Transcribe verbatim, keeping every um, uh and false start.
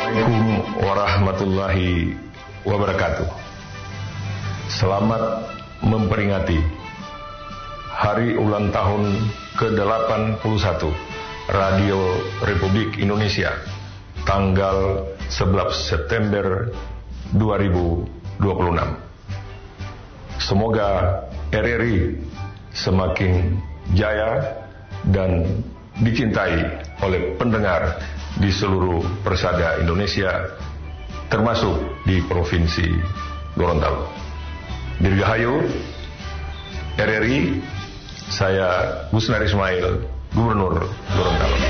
Assalamualaikum warahmatullahi wabarakatuh. Selamat memperingati Hari Ulang Tahun ke delapan puluh satu Radio Republik Indonesia tanggal sebelas September dua ribu dua puluh enam. Semoga R R I semakin jaya dan dicintai oleh pendengar di seluruh persada Indonesia, termasuk di Provinsi Gorontalo. Dirgahayu R R I, saya Gusnar Ismail, Gubernur Gorontalo.